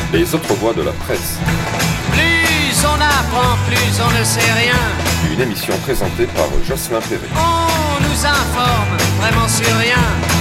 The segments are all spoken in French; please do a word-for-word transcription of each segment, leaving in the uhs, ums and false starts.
Les autres voix de la presse. Plus on apprend, plus on ne sait rien. Une émission présentée par Jocelyn Perret. On nous informe vraiment sur rien.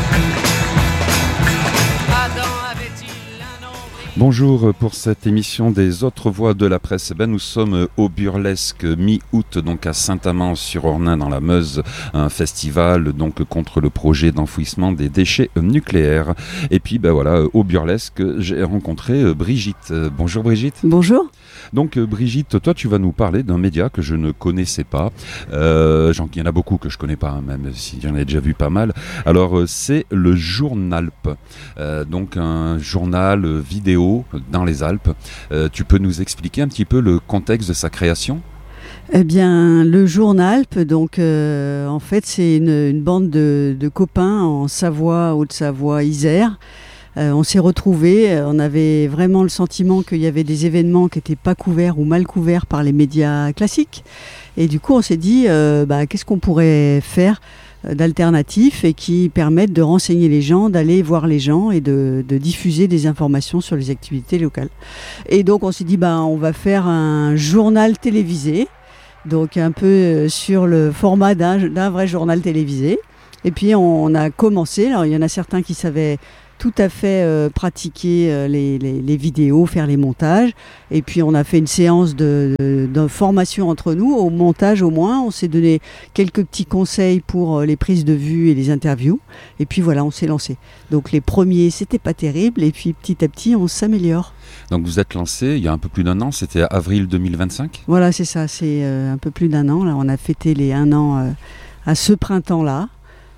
Adam avait-il un nombril? Bonjour pour cette émission des autres voix de la presse. Ben, nous sommes au Burlesque mi-août, donc à Saint-Amand-sur-Ornain dans la Meuse, un festival donc contre le projet d'enfouissement des déchets nucléaires. Et puis ben voilà, au Burlesque, j'ai rencontré Brigitte. Bonjour Brigitte. Bonjour. Donc Brigitte, toi tu vas nous parler d'un média que je ne connaissais pas. Euh, il y en a beaucoup que je ne connais pas, hein, même si j'en ai déjà vu pas mal. Alors c'est le Journalp, euh, donc un journal vidéo dans les Alpes. Euh, tu peux nous expliquer un petit peu le contexte de sa création ? Eh bien, le Journalp, donc euh, en fait c'est une, une bande de, de copains en Savoie, Haute-Savoie, Isère. Euh, on s'est retrouvés, on avait vraiment le sentiment qu'il y avait des événements qui n'étaient pas couverts ou mal couverts par les médias classiques. Et du coup, on s'est dit, euh, bah, qu'est-ce qu'on pourrait faire d'alternatifs et qui permettent de renseigner les gens, d'aller voir les gens et de, de diffuser des informations sur les activités locales. Et donc, on s'est dit, bah, on va faire un journal télévisé, donc un peu sur le format d'un, d'un vrai journal télévisé. Et puis, on, on a commencé. Alors, il y en a certains qui savaient tout à fait euh, pratiquer euh, les, les, les vidéos, faire les montages. Et puis on a fait une séance de, de, de formation entre nous, au montage au moins. On s'est donné quelques petits conseils pour euh, les prises de vue et les interviews. Et puis voilà, on s'est lancé. Donc les premiers, c'était pas terrible. Et puis petit à petit, on s'améliore. Donc vous êtes lancé il y a un peu plus d'un an, c'était avril deux mille vingt-cinq ? Voilà, c'est ça, c'est euh, un peu plus d'un an. Là, on a fêté les un an euh, à ce printemps-là.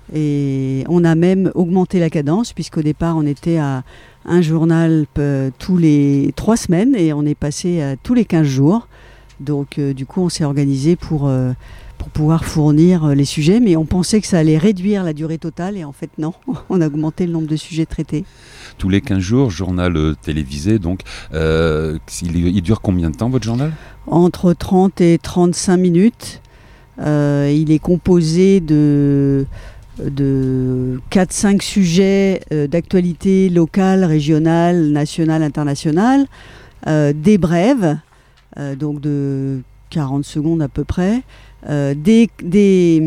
Et on a même augmenté la cadence, puisqu'au départ, on était à un journal euh, tous les trois semaines et on est passé à tous les quinze jours. Donc, euh, du coup, on s'est organisé pour, euh, pour pouvoir fournir euh, les sujets. Mais on pensait que ça allait réduire la durée totale et en fait, non. On a augmenté le nombre de sujets traités. Tous les quinze jours, journal euh, télévisé. Donc, euh, il, il dure combien de temps, votre journal ? Entre trente et trente-cinq minutes. Euh, il est composé de... de quatre cinq sujets euh, d'actualité locale, régionale, nationale, internationale, euh, des brèves, euh, donc de quarante secondes à peu près, euh, des, des,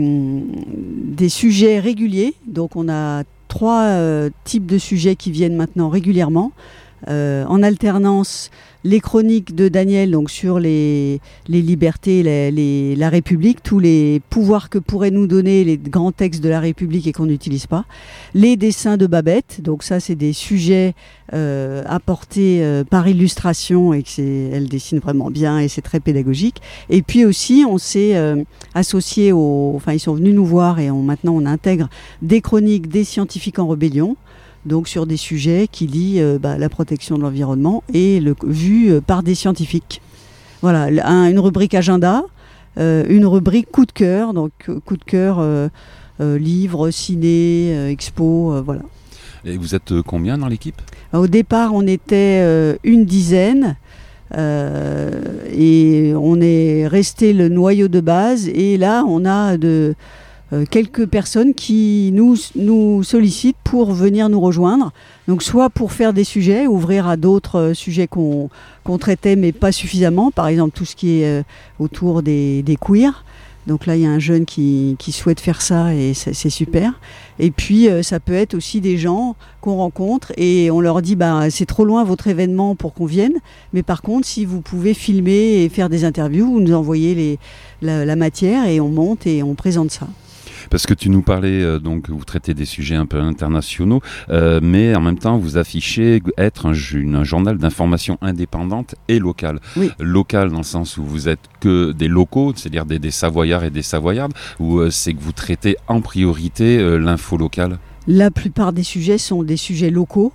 des sujets réguliers, donc on a trois euh, types de sujets qui viennent maintenant régulièrement, euh, en alternance. Les chroniques de Daniel, donc sur les, les libertés, les, les, la République, tous les pouvoirs que pourraient nous donner les grands textes de la République et qu'on n'utilise pas. Les dessins de Babette, donc ça c'est des sujets euh, apportés euh, par illustration et que c'est, elle dessine vraiment bien et c'est très pédagogique. Et puis aussi on s'est euh, associé aux, enfin ils sont venus nous voir et on, maintenant on intègre des chroniques des scientifiques en rébellion. Donc sur des sujets qui lient euh, bah, la protection de l'environnement et le, vu euh, par des scientifiques. Voilà, un, une rubrique agenda, euh, une rubrique coup de cœur, donc coup de cœur, euh, euh, livres, ciné, euh, expo, euh, voilà. Et vous êtes combien dans l'équipe ? Au départ, on était euh, une dizaine euh, et on est resté le noyau de base et là, on a de... quelques personnes qui nous, nous sollicitent pour venir nous rejoindre. Donc soit pour faire des sujets, ouvrir à d'autres sujets qu'on, qu'on traitait mais pas suffisamment, par exemple tout ce qui est autour des, des queers. Donc là il y a un jeune qui, qui souhaite faire ça et c'est, c'est super. Et puis ça peut être aussi des gens qu'on rencontre et on leur dit bah, c'est trop loin votre événement pour qu'on vienne, mais par contre si vous pouvez filmer et faire des interviews, vous nous envoyez les, la, la matière et on monte et on présente ça. Parce que tu nous parlais, euh, donc vous traitez des sujets un peu internationaux, euh, mais en même temps vous affichez être un, un journal d'information indépendante et locale. Oui. Local dans le sens où vous êtes que des locaux, c'est-à-dire des, des Savoyards et des Savoyardes, ou euh, c'est que vous traitez en priorité euh, l'info locale ? La plupart des sujets sont des sujets locaux.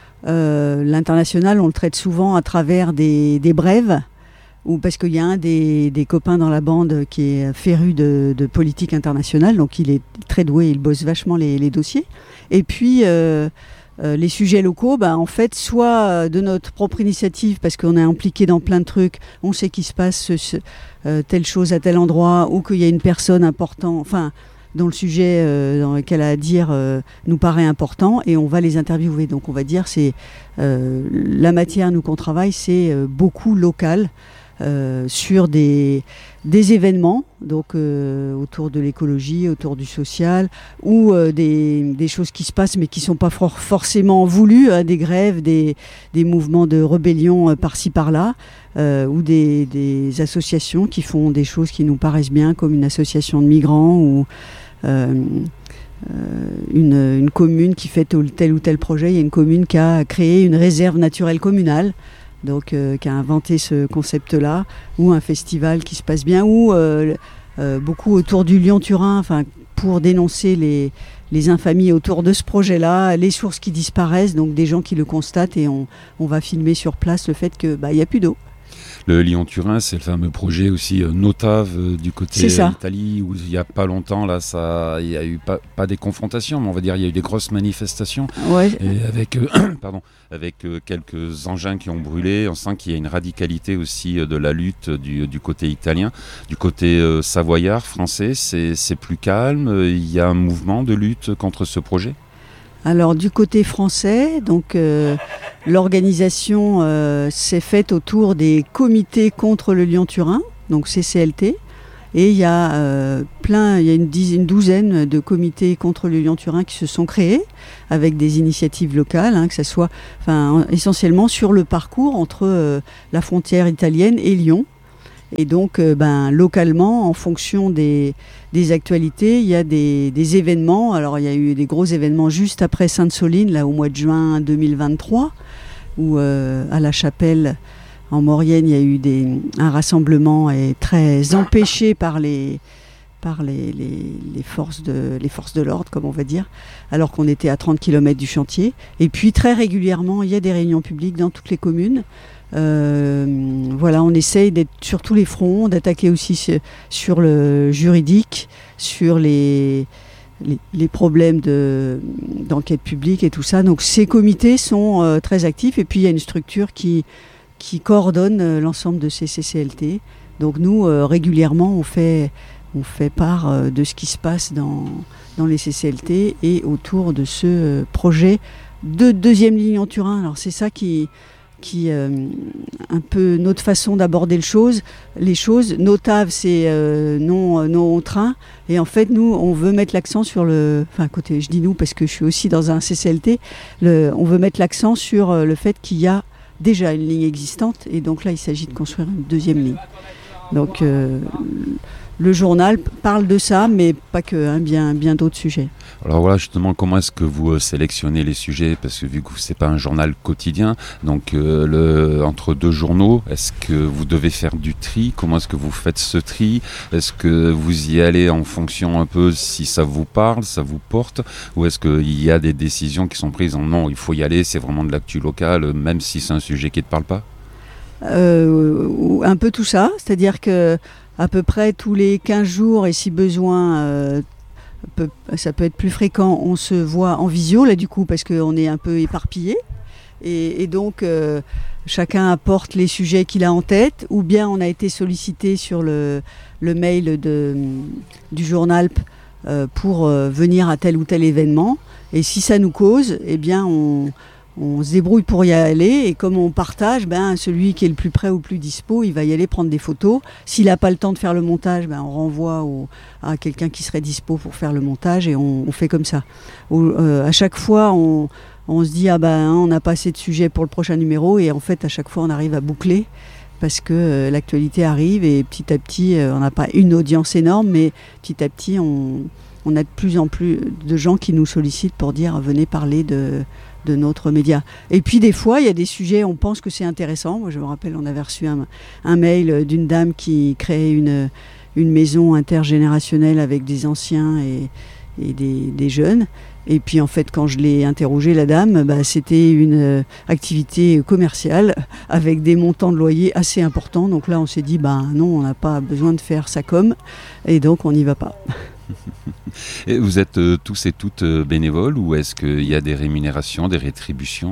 Euh, l'international, on le traite souvent à travers des, des brèves. Ou parce qu'il y a un des, des copains dans la bande qui est féru de, de politique internationale, donc il est très doué, il bosse vachement les, les dossiers. Et puis euh, euh, les sujets locaux, bah, en fait, soit de notre propre initiative, parce qu'on est impliqué dans plein de trucs, on sait qu'il se passe ce, ce, euh, telle chose à tel endroit, ou qu'il y a une personne importante, enfin dont le sujet euh, dans lequel à dire euh, nous paraît important, et on va les interviewer. Donc on va dire c'est euh, la matière nous qu'on travaille, c'est euh, beaucoup local. Euh, sur des, des événements donc euh, autour de l'écologie, autour du social, ou euh, des, des choses qui se passent mais qui ne sont pas for- forcément voulues, hein, des grèves, des, des mouvements de rébellion euh, par-ci par-là, euh, ou des, des associations qui font des choses qui nous paraissent bien, comme une association de migrants ou euh, euh, une, une commune qui fait tel ou tel projet. Il y a une commune qui a créé une réserve naturelle communale, donc euh, qui a inventé ce concept-là, ou un festival qui se passe bien, ou euh, euh, beaucoup autour du Lyon-Turin, enfin, pour dénoncer les, les infamies autour de ce projet-là, les sources qui disparaissent, donc des gens qui le constatent, et on, on va filmer sur place le fait qu'il bah, n'y a plus d'eau. Le Lyon-Turin, c'est le fameux projet aussi euh, Notave euh, du côté d'Italie, où il n'y a pas longtemps, là, ça, il n'y a eu pas, pas des confrontations, mais on va dire il y a eu des grosses manifestations, ouais. et avec, euh, pardon, avec euh, quelques engins qui ont brûlé. On sent qu'il y a une radicalité aussi euh, de la lutte du, du côté italien. Du côté euh, savoyard, français, c'est, c'est plus calme. Il y a un mouvement de lutte contre ce projet. Alors du côté français, donc euh, l'organisation euh, s'est faite autour des comités contre le Lyon-Turin, donc C C L T, et il y a euh, plein, il y a une, dizaine, une douzaine de comités contre le Lyon-Turin qui se sont créés avec des initiatives locales, hein, que ce soit, enfin, essentiellement sur le parcours entre euh, la frontière italienne et Lyon. Et donc, euh, ben, localement, en fonction des, des actualités, il y a des, des événements. Alors, il y a eu des gros événements juste après Sainte-Soline, là, au mois de juin deux mille vingt-trois, où euh, à la Chapelle, en Maurienne, il y a eu des, un rassemblement et très empêché par les, par les, les, les, forces de, les forces de l'ordre, comme on va dire, alors qu'on était à trente kilomètres du chantier. Et puis, très régulièrement, il y a des réunions publiques dans toutes les communes. Euh, voilà, on essaye d'être sur tous les fronts, d'attaquer aussi sur, sur le juridique, sur les, les, les problèmes de, d'enquête publique et tout ça. Donc ces comités sont euh, très actifs, et puis il y a une structure qui, qui coordonne euh, l'ensemble de ces C C L T. Donc nous, euh, régulièrement, on fait, on fait part euh, de ce qui se passe dans, dans les C C L T et autour de ce euh, projet de deuxième ligne en Turin. Alors c'est ça qui... qui euh, un peu notre façon d'aborder le chose, les choses. Notave, c'est euh, non, euh, non au train, et en fait nous on veut mettre l'accent sur le, enfin côté, je dis nous parce que je suis aussi dans un C C L T, le, on veut mettre l'accent sur euh, le fait qu'il y a déjà une ligne existante, et donc là il s'agit de construire une deuxième ligne. Donc euh, le journal parle de ça, mais pas que, hein, bien, bien d'autres sujets. Alors voilà, justement, comment est-ce que vous euh, sélectionnez les sujets? Parce que vu que c'est pas un journal quotidien, donc euh, le, entre deux journaux, est-ce que vous devez faire du tri? Comment est-ce que vous faites ce tri? Est-ce que vous y allez en fonction un peu si ça vous parle, ça vous porte? Ou est-ce qu'il y a des décisions qui sont prises en non, il faut y aller, c'est vraiment de l'actu locale, même si c'est un sujet qui ne te parle pas? euh, Un peu tout ça, c'est-à-dire que à peu près tous les quinze jours, et si besoin, euh, peut, ça peut être plus fréquent, on se voit en visio, là du coup, parce qu'on est un peu éparpillés. Et, et donc, euh, chacun apporte les sujets qu'il a en tête, ou bien on a été sollicité sur le, le mail de, du journal euh, pour euh, venir à tel ou tel événement. Et si ça nous cause, eh bien, on... on se débrouille pour y aller, et comme on partage, ben, celui qui est le plus près ou le plus dispo, il va y aller prendre des photos. S'il n'a pas le temps de faire le montage, ben, on renvoie au, à quelqu'un qui serait dispo pour faire le montage, et on, on fait comme ça. Au, euh, à chaque fois, on, on se dit ah ben, on n'a pas assez de sujets pour le prochain numéro, et en fait à chaque fois on arrive à boucler parce que euh, l'actualité arrive, et petit à petit, euh, on n'a pas une audience énorme, mais petit à petit on, on a de plus en plus de gens qui nous sollicitent pour dire venez parler de de notre média. Et puis des fois, il y a des sujets, on pense que c'est intéressant. Moi, je me rappelle, on avait reçu un, un mail d'une dame qui créait une, une maison intergénérationnelle avec des anciens et, et des, des jeunes. Et puis en fait, quand je l'ai interrogée, la dame, bah, c'était une activité commerciale avec des montants de loyer assez importants. Donc là, on s'est dit, bah, non, on n'a pas besoin de faire ça comme, et donc on n'y va pas. Et vous êtes euh, tous et toutes euh, bénévoles, ou est-ce qu'il y a des rémunérations, des rétributions?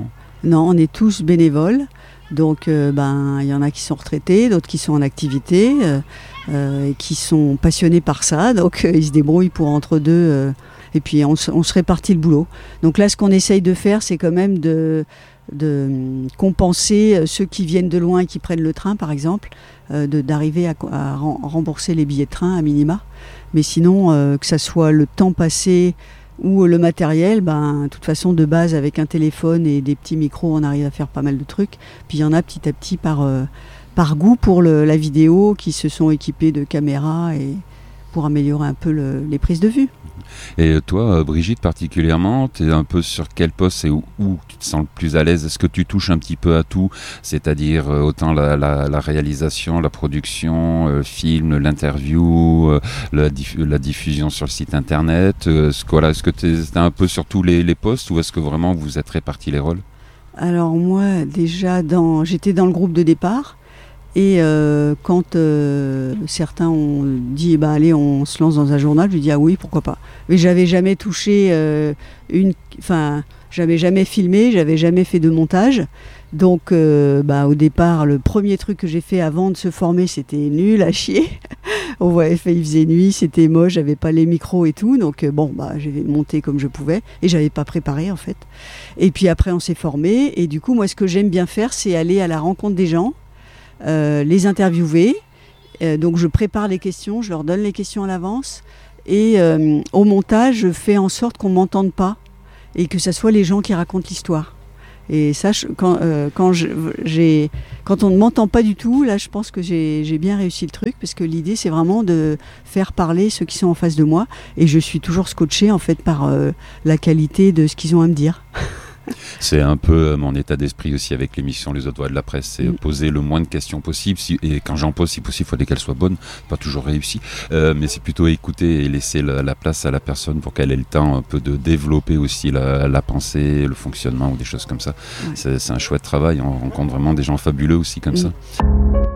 Non, on est tous bénévoles. Donc, euh, ben, il y en a qui sont retraités, d'autres qui sont en activité, euh, euh, et qui sont passionnés par ça. Donc, euh, ils se débrouillent pour entre deux. Euh, et puis, on, on se répartit le boulot. Donc là, ce qu'on essaye de faire, c'est quand même de, de compenser ceux qui viennent de loin et qui prennent le train, par exemple, euh, de, d'arriver à, à rembourser les billets de train à minima. Mais sinon, euh, que ça soit le temps passé ou le matériel, ben, de toute façon, de base, avec un téléphone et des petits micros, on arrive à faire pas mal de trucs. Puis il y en a petit à petit par, euh, par goût pour le, la vidéo, qui se sont équipés de caméras et pour améliorer un peu le, les prises de vue. Et toi, Brigitte, particulièrement, tu es un peu sur quel poste et où, où tu te sens le plus à l'aise? Est-ce que tu touches un petit peu à tout, c'est-à-dire euh, autant la, la, la réalisation, la production, euh, film, l'interview, euh, la, diff- la diffusion sur le site internet, euh, est-ce que, voilà, est-ce que tu es un peu sur tous les, les postes ou est-ce que vraiment vous êtes répartis les rôles? Alors moi, déjà, dans, j'étais dans le groupe de départ. Et euh, quand euh, certains ont dit bah allez on se lance dans un journal, je lui dis ah oui pourquoi pas. Mais j'avais jamais touché euh, une, enfin j'avais jamais filmé, j'avais jamais fait de montage. Donc euh, bah au départ le premier truc que j'ai fait avant de se former c'était nul à chier. On voyait il faisait nuit, c'était moche, j'avais pas les micros et tout, donc euh, bon bah j'ai monté comme je pouvais et j'avais pas préparé en fait. Et puis après on s'est formé et du coup moi ce que j'aime bien faire c'est aller à la rencontre des gens. Euh, les interviewer, euh, donc je prépare les questions, je leur donne les questions à l'avance et euh, au montage je fais en sorte qu'on ne m'entende pas et que ce soit les gens qui racontent l'histoire. Et ça, je, quand, euh, quand, je, j'ai, quand on ne m'entend pas du tout, là je pense que j'ai, j'ai bien réussi le truc parce que l'idée c'est vraiment de faire parler ceux qui sont en face de moi et je suis toujours scotchée en fait par euh, la qualité de ce qu'ils ont à me dire. C'est un peu mon état d'esprit aussi avec l'émission Les Autres Voix de la Presse, c'est mmh. poser le moins de questions possible, si, et quand j'en pose, si possible, il faudrait qu'elles soient bonnes, pas toujours réussies, euh, mais c'est plutôt écouter et laisser la, la place à la personne pour qu'elle ait le temps un peu de développer aussi la, la pensée, le fonctionnement ou des choses comme ça. Ouais. C'est, c'est un chouette travail, on rencontre vraiment des gens fabuleux aussi comme mmh. ça.